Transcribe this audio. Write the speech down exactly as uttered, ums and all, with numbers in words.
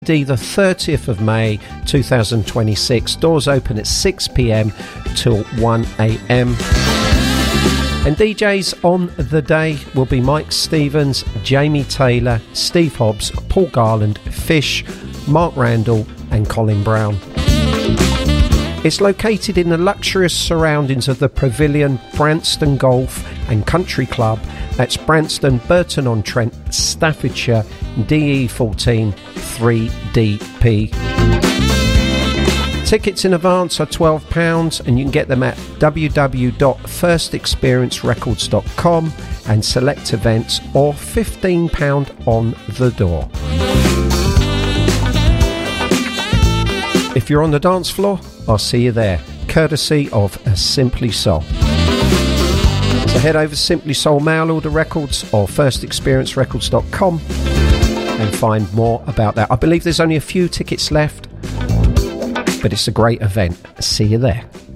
The thirtieth of May two thousand twenty-six. Doors open at six p.m. till one a.m. And D Js on the day will be Mike Stevens, Jamie Taylor, Steve Hobbs, Paul Garland, Fish, Mark Randall and Colin Brown. It's located in the luxurious surroundings of the Pavilion Branston Golf and Country Club. That's Branston, Burton-on-Trent, Staffordshire, D E fourteen three D P. Tickets in advance are twelve pounds and you can get them at w w w dot first experience records dot com and select events, or fifteen pounds on the door. If you're on the dance floor, I'll see you there, courtesy of Simply Soul. So head over to Simply Soul Mail Order Records or first experience records dot com and find more about that. I believe there's only a few tickets left, but it's a great event. See you there.